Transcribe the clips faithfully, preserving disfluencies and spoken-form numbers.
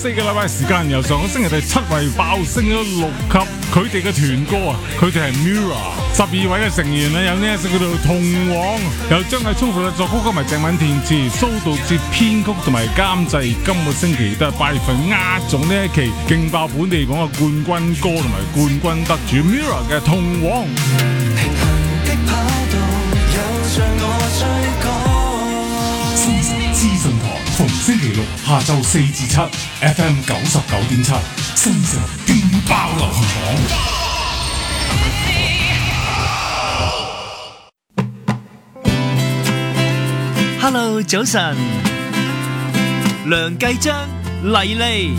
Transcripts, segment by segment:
四個禮拜時間，由上個星期第七位爆升咗六級。佢哋嘅團歌啊，佢哋係 Mirror， 十二位嘅成員咧有呢一首叫做《童王》，由張藝聰負責作曲，同埋鄭敏填詞，蘇道哲編曲同埋監製。今個星期都係八月份壓中呢一期勁爆本地講嘅冠軍歌同埋冠軍得主 Mirror 嘅《童王》。 平衡的跑道有着我追趕。 新城資訊台逢星期六下晝四至七 ，F M 九十九點七，新城勁爆流行榜。 Hello， 早晨，梁繼章、麗麗。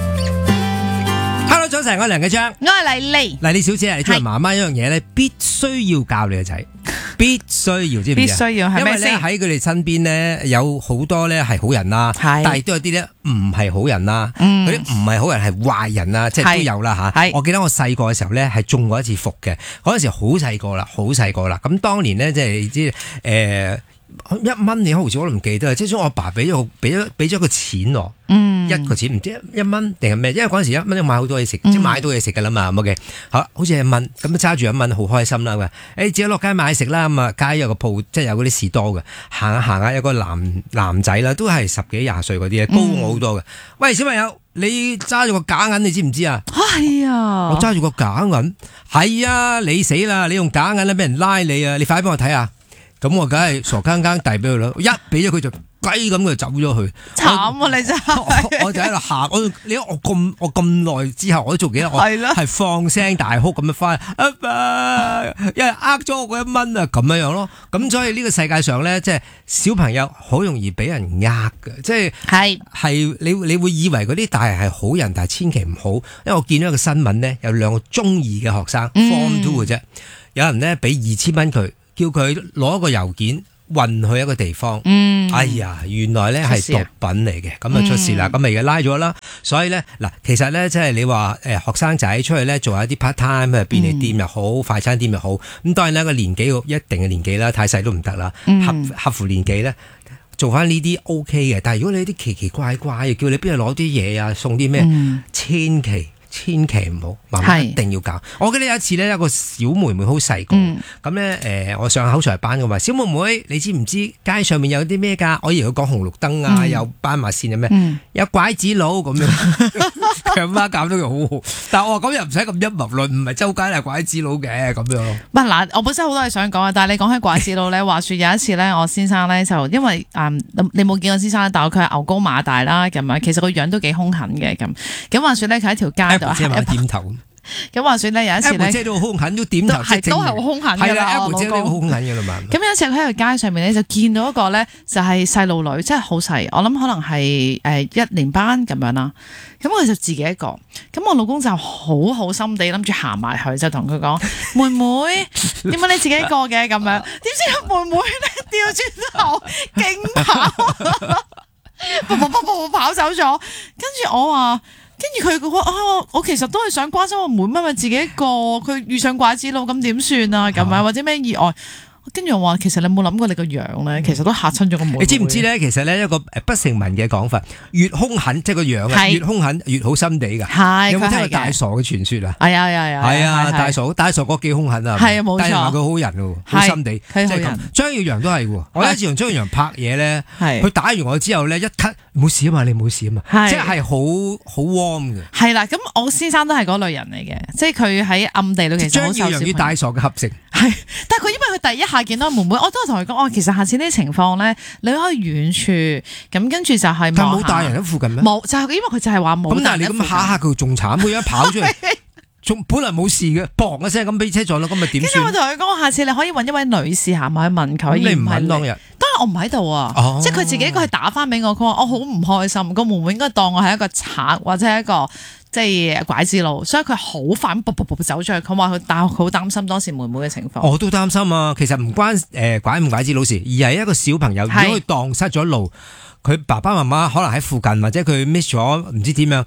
Hello， 早晨，我係梁繼章， 我係麗麗。 麗麗小姐，你作為媽媽一樣嘢咧，必須要教你個仔，必須要，知唔知啊？ 必須要，係咪先？ 因為咧喺佢哋身邊咧，有好多咧係好人啦，但係都有啲咧唔係好人啦。嗰啲唔係好人係壞人啦，即係都有啦吓。我記得我細個嘅時候咧，係中過一次伏嘅。嗰陣時好細個啦，好細個啦。咁當年咧，即係你知誒。一蚊你好似我都唔記得，即係我阿爸俾咗俾咗俾咗個錢我，嗯、一個錢唔知一蚊定係咩？因為嗰陣時一蚊你買好多嘢食，嗯、即係買到嘢食噶啦嘛。OK，好，好似一蚊咁揸住一蚊，好開心啦。誒、欸，自己落街買食啦。咁啊，街有個鋪，即係有嗰啲士多嘅，行下行下有個男男仔啦，都係十幾廿歲嗰啲，高我好多嘅。嗯、喂，小朋友，你揸住個假銀，你知唔知啊？ 係啊， 我揸住個假銀，係啊，你死啦！你用假銀咧，俾人拉你啊！你快啲幫我睇下。咁我梗係傻更更遞俾佢咯，一俾咗佢就雞咁佢走咗去， 慘啊！你真係， 我就喺度喊，我你我咁我咁耐之後我都做幾多，我係放聲大哭咁樣翻，阿爸，有人呃咗我嗰一蚊啊，咁樣樣咯。咁所以呢個世界上咧，即係小朋友好容易俾人呃嘅，即係係係你你會以為嗰啲大人係好人，但係千祈唔好，因為我見到一個新聞咧，有兩個中二嘅學生 Form Two 嘅啫，有人咧俾二千蚊佢。叫佢攞一個郵件運去一個地方，嗯、哎呀，原來咧係毒品嚟嘅，咁啊出事啦，咁咪而家拉咗啦。所以咧嗱，其實咧即係你話誒學生仔出去咧做一啲 part time 便利店又好，嗯、快餐店又好，咁當然咧個年紀一定嘅年紀啦，太細都唔得啦，合合乎年紀咧做翻呢啲 O K 嘅。但係如果你啲奇奇怪怪，叫你邊度攞啲嘢啊，送啲咩，嗯、千祈。千祈唔好，媽媽一定要教。我記得有一次咧，有個小妹妹好細個，咁咧誒，我上口才班嘅嘛，小妹妹，你知唔知街上面有啲咩㗎？我以為佢講紅綠燈啊，嗯、有斑馬線有咩？嗯、有拐子佬咁樣，佢阿媽教得佢好好。但係我話咁又唔使咁陰謀論，唔係周街係拐子佬嘅咁樣。唔係嗱，我本身好多嘢想講啊，但係你講起拐子佬咧，話説有一次咧，我先生咧就因為誒、嗯，你冇見過先生，但係佢係牛高馬大啦，咁樣其實個樣都幾兇狠嘅咁。咁話説咧，佢喺條街度。 即係咪點頭？ 咁話說咧，有一次咧， 姐都好兇狠，都點頭， 係都係好兇狠嘅啦。 Apple 姐都好兇狠嘅啦嘛。 咁有一次佢喺條街上面咧，就見到一個咧，就係細路女，即係好細，我諗可能係誒一年班咁樣啦。咁佢就自己一個，咁我老公就好好心地諗住行埋去，就同佢講：妹妹，點解你自己一個嘅咁樣？點知個妹妹咧掉轉頭，勁跑，噗噗噗噗跑走咗。跟住我話。跟住佢話啊，我其實都係想關心我妹妹，咪自己一個，佢遇上拐子佬咁點算啊？咁樣或者咩意外？跟住我話，其實你冇諗過你個樣咧，其實都嚇親咗個妹妹。你知唔知咧？其實咧一個不成文嘅講法，越兇狠即係個樣啊，越兇狠越好心地㗎。係，有冇聽過大傻嘅傳說啊？ 係啊係啊係啊！大傻大傻哥幾兇狠啊！ 係啊冇錯， 但係話佢好人喎，好心地，即係咁。張耀揚都係喎，我有一次同張耀揚拍嘢咧，佢打完我之後咧一咳，冇事啊嘛，你冇事啊嘛，即係好好 warm 嘅。係啦，咁我先生都係嗰類人嚟嘅，即係佢喺暗地裏其實好受小朋友。 張耀揚與大傻嘅合成。 係，但係佢因為佢第一下見到妹妹，我都係同佢講，哦，其實下次呢啲情況咧，你可以遠處咁，跟住就係望下。 冇大人喺附近咩？ 冇，就係因為佢就係話冇。咁但係你咁嚇嚇佢仲慘，佢一跑出嚟，仲本來冇事嘅，砰一聲咁俾車撞到，咁咪點算？ 跟住我同佢講，下次你可以揾一位女士行埋去問佢。 你唔肯當日？ 當日我唔喺度啊，哦、即係佢自己一個係打翻俾我，佢話我好唔開心，個妹妹應該當我係一個賊或者係一個。即係拐子佬，所以佢好快咁噗噗噗走出去。佢話佢但係佢好擔心當時妹妹嘅情況。我都擔心啊！其實唔關誒拐唔拐子佬事，而係一個小朋友如果佢蕩失咗路，佢爸爸媽媽可能喺附近或者佢 miss 咗唔知點樣，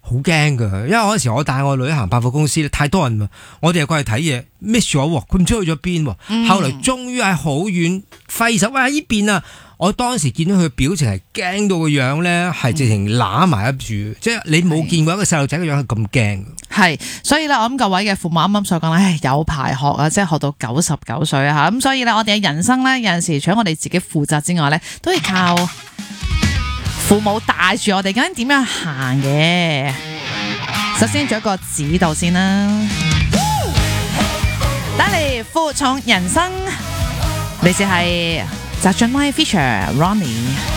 好驚噶，因為嗰陣時我帶我女行百貨公司咧，太多人，我哋又過去睇嘢 miss 咗，佢唔知去咗邊。嗯、後來終於喺好遠揮手，喂喺呢邊啊！我當時見到佢表情係驚到個樣咧，係直情揦埋一住，嗯、即係你冇見過一個細路仔嘅樣係咁驚。 係，所以咧，我諗各位嘅父母啱啱所講咧，唉，有排學啊，即係學到九十九歲啊嚇，咁所以咧，我哋嘅人生咧，有陣時除咗我哋自己負責之外咧，都要靠父母帶住我哋究竟點樣行嘅。首先做一個指導先啦，帶嚟負重人生，你就係澤俊威 feature Ronnie。